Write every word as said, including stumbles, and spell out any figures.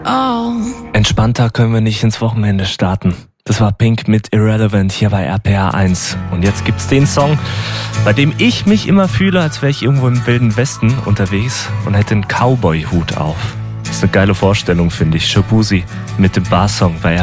Oh. Entspannter können wir nicht ins Wochenende starten. Das war Pink mit Irrelevant hier bei R P R eins. Und jetzt gibt's den Song, bei dem ich mich immer fühle, als wäre ich irgendwo im Wilden Westen unterwegs und hätte einen Cowboy-Hut auf. Das ist eine geile Vorstellung, finde ich. Shaboozey mit dem Barsong bei R P R.